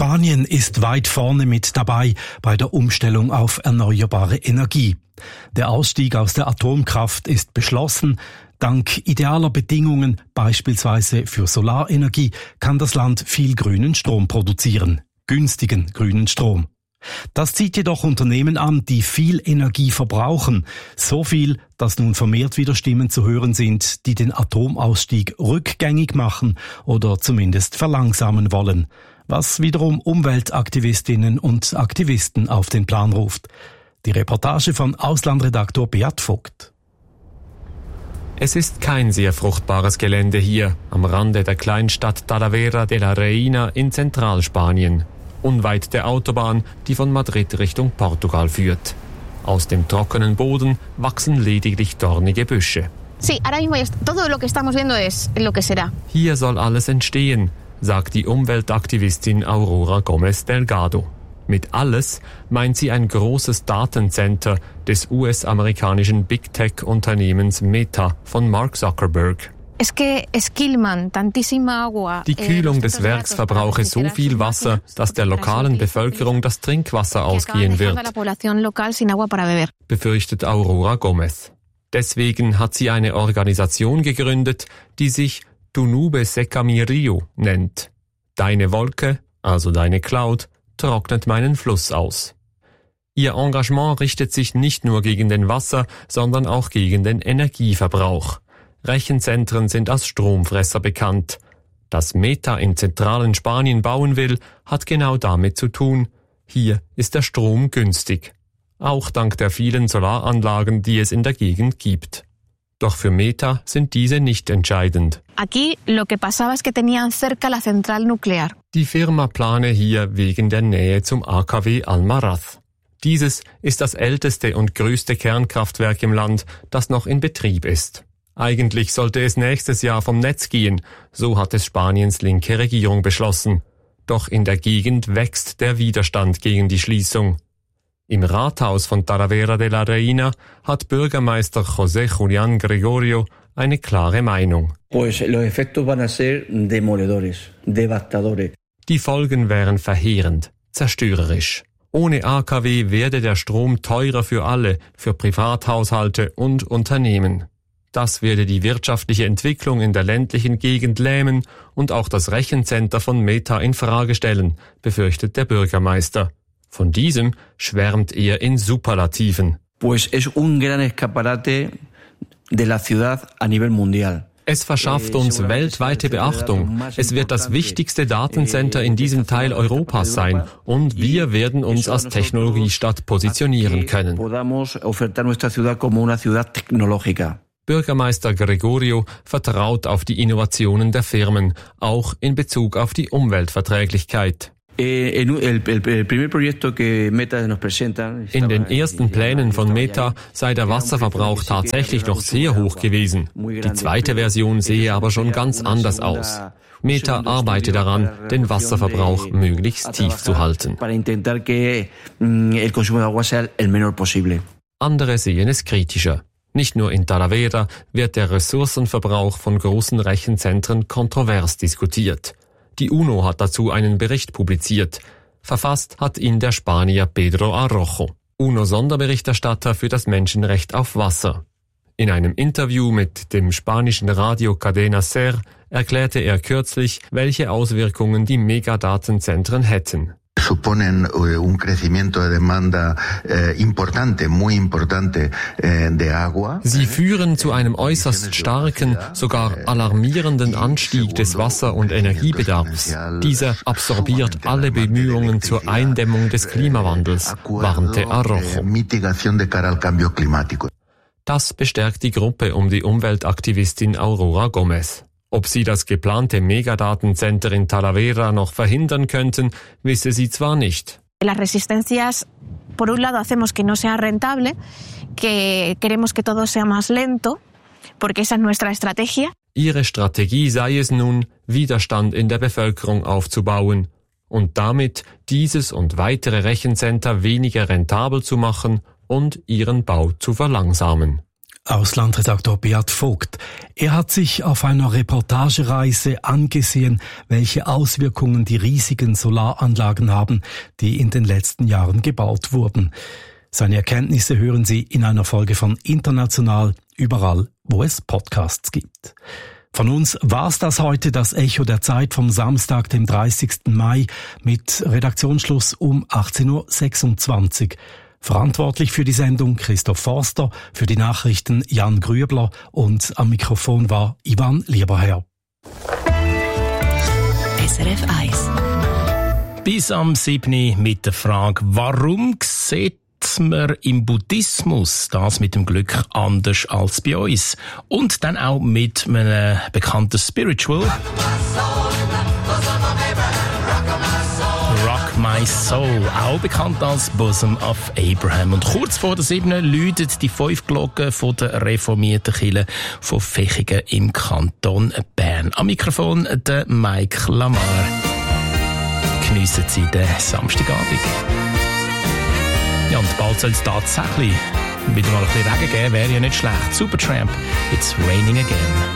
Spanien ist weit vorne mit dabei bei der Umstellung auf erneuerbare Energie. Der Ausstieg aus der Atomkraft ist beschlossen. Dank idealer Bedingungen, beispielsweise für Solarenergie, kann das Land viel grünen Strom produzieren. Günstigen grünen Strom. Das zieht jedoch Unternehmen an, die viel Energie verbrauchen. So viel, dass nun vermehrt wieder Stimmen zu hören sind, die den Atomausstieg rückgängig machen oder zumindest verlangsamen wollen. Was wiederum Umweltaktivistinnen und Aktivisten auf den Plan ruft. Die Reportage von Auslandredaktor Beat Vogt. Es ist kein sehr fruchtbares Gelände hier, am Rande der Kleinstadt Talavera de la Reina in Zentralspanien. Unweit der Autobahn, die von Madrid Richtung Portugal führt. Aus dem trockenen Boden wachsen lediglich dornige Büsche. Hier soll alles entstehen, sagt die Umweltaktivistin Aurora Gómez Delgado. Mit alles meint sie ein großes Datencenter des US-amerikanischen Big-Tech-Unternehmens Meta von Mark Zuckerberg. Die Kühlung des Werks verbrauche so viel Wasser, dass der lokalen Bevölkerung das Trinkwasser ausgehen wird, befürchtet Aurora Gómez. Deswegen hat sie eine Organisation gegründet, die sich Tu Nube Seca Mi Río nennt. Deine Wolke, also deine Cloud, trocknet meinen Fluss aus. Ihr Engagement richtet sich nicht nur gegen den Wasser, sondern auch gegen den Energieverbrauch. Rechenzentren sind als Stromfresser bekannt. Dass Meta in zentralen Spanien bauen will, hat genau damit zu tun. Hier ist der Strom günstig. Auch dank der vielen Solaranlagen, die es in der Gegend gibt. Doch für Meta sind diese nicht entscheidend. Die Firma plane hier wegen der Nähe zum AKW Almaraz. Dieses ist das älteste und größte Kernkraftwerk im Land, das noch in Betrieb ist. Eigentlich sollte es nächstes Jahr vom Netz gehen, so hat es Spaniens linke Regierung beschlossen. Doch in der Gegend wächst der Widerstand gegen die Schließung. Im Rathaus von Talavera de la Reina hat Bürgermeister José Julián Gregorio eine klare Meinung. Die Folgen wären verheerend, zerstörerisch. Ohne AKW werde der Strom teurer für alle, für Privathaushalte und Unternehmen. Das werde die wirtschaftliche Entwicklung in der ländlichen Gegend lähmen und auch das Rechencenter von Meta in Frage stellen, befürchtet der Bürgermeister. Von diesem schwärmt er in Superlativen. Es verschafft uns weltweite Beachtung. Es wird das wichtigste Datencenter in diesem Teil Europas sein und wir werden uns als Technologiestadt positionieren können. Bürgermeister Gregorio vertraut auf die Innovationen der Firmen, auch in Bezug auf die Umweltverträglichkeit. In den ersten Plänen von Meta sei der Wasserverbrauch tatsächlich noch sehr hoch gewesen. Die zweite Version sehe aber schon ganz anders aus. Meta arbeite daran, den Wasserverbrauch möglichst tief zu halten. Andere sehen es kritischer. Nicht nur in Talavera wird der Ressourcenverbrauch von großen Rechenzentren kontrovers diskutiert. Die UNO hat dazu einen Bericht publiziert. Verfasst hat ihn der Spanier Pedro Arrojo, UNO-Sonderberichterstatter für das Menschenrecht auf Wasser. In einem Interview mit dem spanischen Radio Cadena SER erklärte er kürzlich, welche Auswirkungen die Megadatenzentren hätten. Suponen un crecimiento de demanda importante, muy importante de agua. Sie führen zu einem äußerst starken, sogar alarmierenden Anstieg des Wasser- und Energiebedarfs. Dieser absorbiert alle Bemühungen zur Eindämmung des Klimawandels, warnte Arrojo. Das bestärkt die Gruppe um die Umweltaktivistin Aurora Gómez. Ob sie das geplante Megadatenzenter in Talavera noch verhindern könnten, wisse sie zwar nicht. Las resistencias, por un lado, hacemos que no sea rentable, que queremos que todo sea más lento, porque esa es nuestra estrategia. Ihre Strategie sei es nun, Widerstand in der Bevölkerung aufzubauen und damit dieses und weitere Rechencenter weniger rentabel zu machen und ihren Bau zu verlangsamen. Auslandredaktor Beat Vogt. Er hat sich auf einer Reportagereise angesehen, welche Auswirkungen die riesigen Solaranlagen haben, die in den letzten Jahren gebaut wurden. Seine Erkenntnisse hören Sie in einer Folge von International, überall, wo es Podcasts gibt. Von uns war's das heute, das Echo der Zeit vom Samstag, dem 30. Mai, mit Redaktionsschluss um 18.26 Uhr. Verantwortlich für die Sendung Christoph Forster, für die Nachrichten Jan Grübler und am Mikrofon war Ivan Lieberherr. SRF 1. Bis am 7. mit der Frage, warum sieht man im Buddhismus das mit dem Glück anders als bei uns? Und dann auch mit einem bekannten Spiritual. Rock My Soul, auch bekannt als Bosom of Abraham. Und kurz vor der 7. läutet die 5 Glocken von der reformierten Kirche von Vechigen im Kanton Bern. Am Mikrofon der Mike Lamar. Geniessen Sie den Samstagabend. Ja, und bald soll es tatsächlich wieder mal ein bisschen Regen geben, wäre ja nicht schlecht. Supertramp, it's raining again.